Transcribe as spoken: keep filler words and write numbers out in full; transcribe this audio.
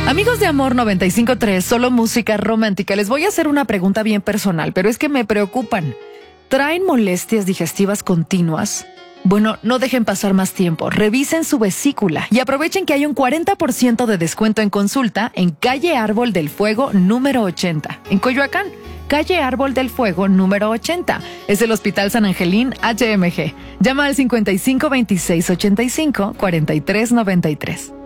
Amigos de Amor noventa y cinco punto tres, solo música romántica. Les voy a hacer una pregunta bien personal, pero es que me preocupan. ¿Traen molestias digestivas continuas? Bueno, no dejen pasar más tiempo. Revisen su vesícula y aprovechen que hay un cuarenta por ciento de descuento en consulta en Calle Árbol del Fuego número ochenta, en Coyoacán. Calle Árbol del Fuego número ochenta. Es el Hospital San Angelín H M G. Llama al cincuenta y cinco veintiséis ochenta y cinco cuarenta y tres noventa y tres.